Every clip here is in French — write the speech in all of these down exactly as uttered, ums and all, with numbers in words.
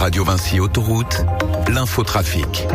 Radio Vinci Autoroute, l'infotrafic.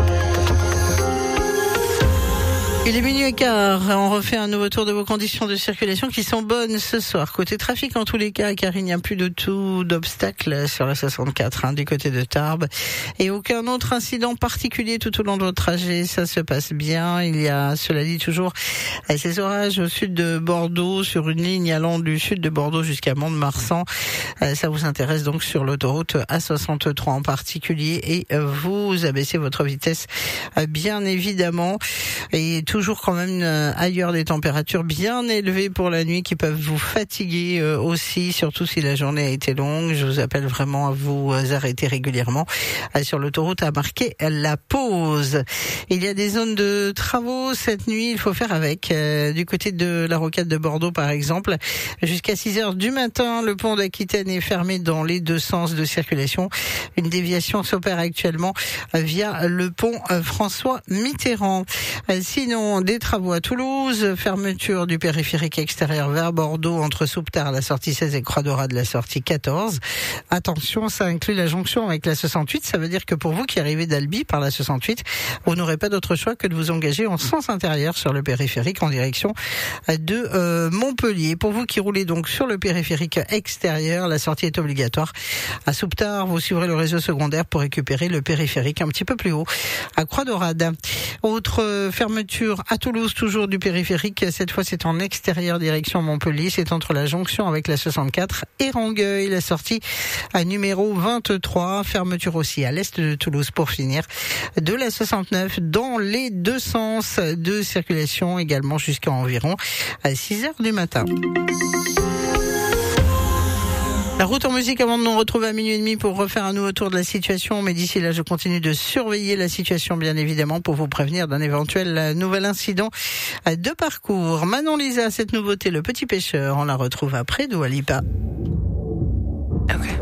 Il est minuit et quart, on refait un nouveau tour de vos conditions de circulation qui sont bonnes ce soir. Côté trafic en tous les cas, car il n'y a plus de tout d'obstacles sur la soixante-quatre hein, du côté de Tarbes. Et aucun autre incident particulier tout au long de votre trajet, ça se passe bien. Il y a, cela dit, toujours ces orages au sud de Bordeaux, sur une ligne allant du sud de Bordeaux jusqu'à Mont-de-Marsan. Ça vous intéresse donc sur l'autoroute A soixante-trois en particulier. Et vous abaissez votre vitesse bien évidemment. Et toujours quand même euh, ailleurs des températures bien élevées pour la nuit qui peuvent vous fatiguer euh, aussi, surtout si la journée a été longue. Je vous appelle vraiment à vous euh, arrêter régulièrement euh, sur l'autoroute à marquer la pause. Il y a des zones de travaux cette nuit, il faut faire avec. Euh, du côté de la rocade de Bordeaux par exemple, jusqu'à six heures du matin, le pont d'Aquitaine est fermé dans les deux sens de circulation. Une déviation s'opère actuellement euh, via le pont euh, François Mitterrand. Euh, sinon, des travaux à Toulouse, fermeture du périphérique extérieur vers Bordeaux entre Souptard, la sortie seize et Croix-Dorade, la sortie quatorze. Attention, ça inclut la jonction avec la soixante-huit. Ça veut dire que pour vous qui arrivez d'Albi par la soixante-huit, vous n'aurez pas d'autre choix que de vous engager en sens intérieur sur le périphérique en direction de euh, Montpellier. Pour vous qui roulez donc sur le périphérique extérieur, la sortie est obligatoire. À Souptard, vous suivrez le réseau secondaire pour récupérer le périphérique un petit peu plus haut à Croix-Dorade. Autre fermeture à Toulouse, toujours du périphérique. Cette fois, c'est en extérieur direction Montpellier. C'est entre la jonction avec la soixante-quatre et Rangueil, la sortie à numéro vingt-trois. Fermeture aussi à l'est de Toulouse pour finir de la soixante-neuf dans les deux sens de circulation également jusqu'à environ à six heures du matin. La route en musique avant de nous retrouver à minuit et demi pour refaire un nouveau tour de la situation. Mais d'ici là, je continue de surveiller la situation, bien évidemment, pour vous prévenir d'un éventuel nouvel incident de parcours. Manon Lisa, cette nouveauté, Le Petit Pêcheur, on la retrouve après Dua Lipa. Okay.